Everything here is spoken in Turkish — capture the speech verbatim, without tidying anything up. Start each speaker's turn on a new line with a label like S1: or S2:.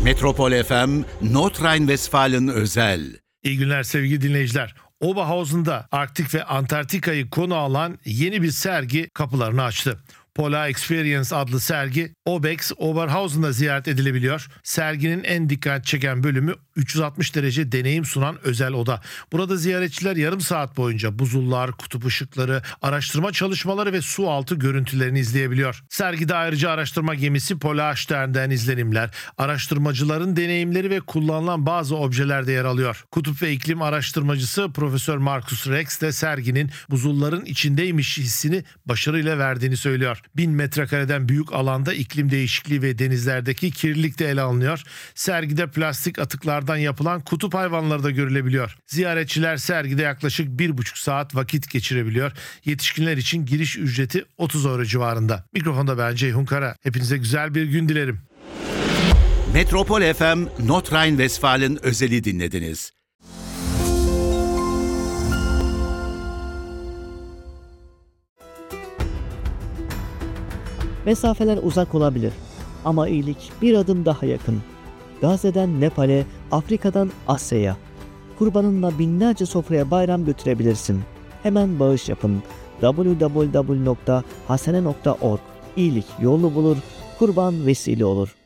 S1: Metropol F M, Nordrhein-Westfalen özel.
S2: İyi günler sevgili dinleyiciler. Oberhausen'da Arktik ve Antarktika'yı konu alan yeni bir sergi kapılarını açtı. Polar Experience adlı sergi Obex Oberhausen'da ziyaret edilebiliyor. Serginin en dikkat çeken bölümü üç yüz altmış derece deneyim sunan özel oda. Burada ziyaretçiler yarım saat boyunca buzullar, kutup ışıkları, araştırma çalışmaları ve su altı görüntülerini izleyebiliyor. Sergide ayrıca araştırma gemisi Polarstern'den izlenimler, araştırmacıların deneyimleri ve kullanılan bazı objeler de yer alıyor. Kutup ve iklim araştırmacısı Profesör Markus Rex de serginin buzulların içindeymiş hissini başarıyla verdiğini söylüyor. Bin metrekareden büyük alanda iklim değişikliği ve denizlerdeki kirlilik de ele alınıyor. Sergide plastik atıklardan yapılan kutup hayvanları da görülebiliyor. Ziyaretçiler sergide yaklaşık bir buçuk saat vakit geçirebiliyor. Yetişkinler için giriş ücreti otuz euro civarında. Mikrofonda ben Ceyhun Kara. Hepinize güzel bir gün dilerim.
S1: Metropol F M, Nordrhein-Westfalen özeli dinlediniz.
S3: Mesafeler uzak olabilir ama iyilik bir adım daha yakın. Gazze'den Nepal'e, Afrika'dan Asya'ya. Kurbanınla binlerce sofraya bayram götürebilirsin. Hemen bağış yapın. double-u double-u double-u nokta hasene nokta org. İyilik yolu bulur, kurban vesile olur.